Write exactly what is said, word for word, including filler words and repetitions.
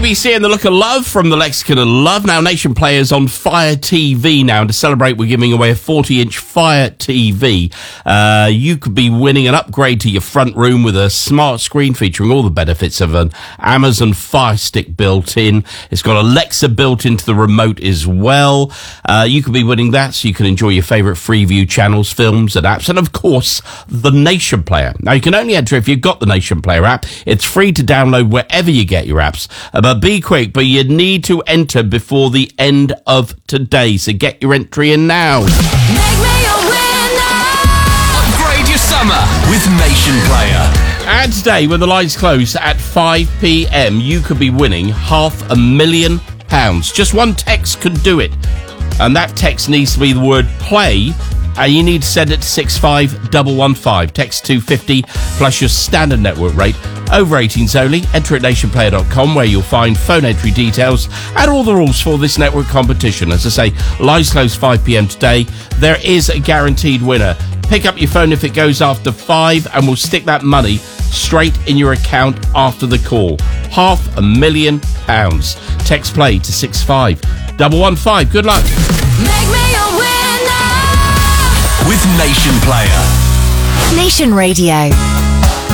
B C and the Look of Love from the Lexicon of Love. Now, Nation Players on Fire T V now. And to celebrate, we're giving away a forty-inch Fire T V. Uh, you could be winning an upgrade to your front room with a smart screen featuring all the benefits of an Amazon Fire Stick built in. It's got Alexa built into the remote as well. Uh, you could be winning that so you can enjoy your favourite Freeview channels, films and apps. And, of course, the Nation Player. Now, you can only enter if you've got the Nation Player app. It's free to download wherever you get your apps. Uh, but be quick, but you need to enter before the end of today. So get your entry in now. Make me a winner. Upgrade your summer with Nation Player. And today, when the lines close at five p.m, you could be winning half a million pounds. Just one text could do it. And that text needs to be the word play. And you need to send it to six five one one five. Text two fifty plus your standard network rate. Over eighteens only. Enter at nation player dot com where you'll find phone entry details and all the rules for this network competition. As I say, lines close five p.m. today. There is a guaranteed winner. Pick up your phone if it goes after five and we'll stick that money straight in your account after the call. Half a million pounds. Text play to six five one one five. Good luck. Make me a winner. With Nation Player. Nation Radio.